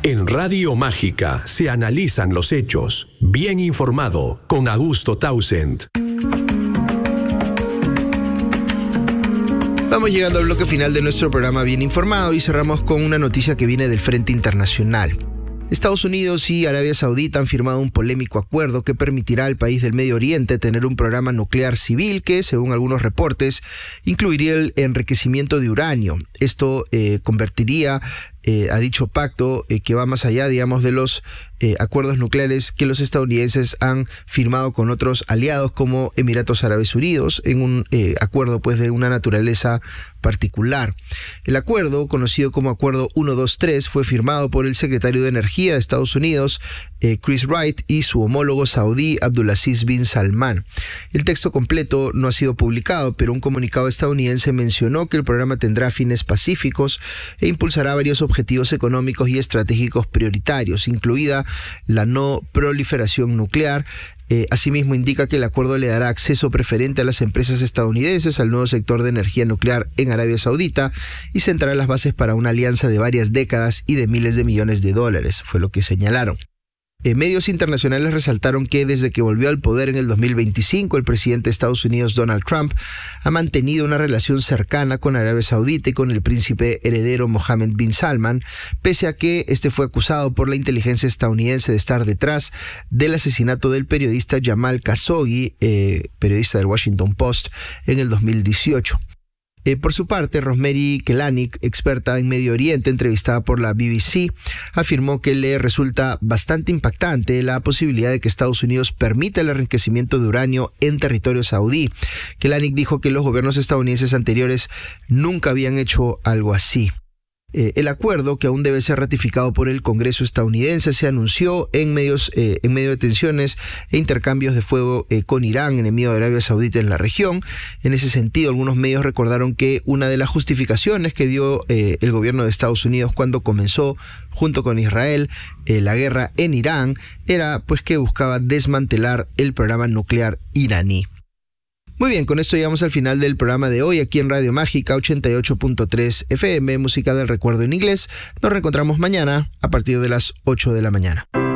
En Radio Mágica se analizan los hechos. Bien informado con Augusto Townsend. Vamos llegando al bloque final de nuestro programa Bien Informado y cerramos con una noticia que viene del Frente Internacional. Estados Unidos y Arabia Saudita han firmado un polémico acuerdo que permitirá al país del Medio Oriente tener un programa nuclear civil que, según algunos reportes, incluiría el enriquecimiento de uranio. Esto convertiría a dicho pacto que va más allá, digamos, de los acuerdos nucleares que los estadounidenses han firmado con otros aliados como Emiratos Árabes Unidos, en un acuerdo pues de una naturaleza particular. El acuerdo, conocido como Acuerdo 123, fue firmado por el secretario de Energía de Estados Unidos, Chris Wright, y su homólogo saudí, Abdulaziz bin Salman. El texto completo no ha sido publicado, pero un comunicado estadounidense mencionó que el programa tendrá fines pacíficos e impulsará varios objetivos económicos y estratégicos prioritarios, incluida la no proliferación nuclear. Asimismo, indica que el acuerdo le dará acceso preferente a las empresas estadounidenses al nuevo sector de energía nuclear en Arabia Saudita y sentará las bases para una alianza de varias décadas y de miles de millones de dólares, fue lo que señalaron. Medios internacionales resaltaron que desde que volvió al poder en el 2025, el presidente de Estados Unidos, Donald Trump, ha mantenido una relación cercana con Arabia Saudita y con el príncipe heredero Mohammed bin Salman, pese a que este fue acusado por la inteligencia estadounidense de estar detrás del asesinato del periodista Jamal Khashoggi, periodista del Washington Post, en el 2018. Por su parte, Rosemary Kelanic, experta en Medio Oriente, entrevistada por la BBC, afirmó que le resulta bastante impactante la posibilidad de que Estados Unidos permita el enriquecimiento de uranio en territorio saudí. Kelanic dijo que los gobiernos estadounidenses anteriores nunca habían hecho algo así. El acuerdo, que aún debe ser ratificado por el Congreso estadounidense, se anunció en medio de tensiones e intercambios de fuego con Irán, enemigo de Arabia Saudita en la región. En ese sentido, algunos medios recordaron que una de las justificaciones que dio el gobierno de Estados Unidos cuando comenzó, junto con Israel, la guerra en Irán, era pues que buscaba desmantelar el programa nuclear iraní. Muy bien, con esto llegamos al final del programa de hoy aquí en Radio Mágica 88.3 FM, música del recuerdo en inglés. Nos reencontramos mañana a partir de las 8 de la mañana.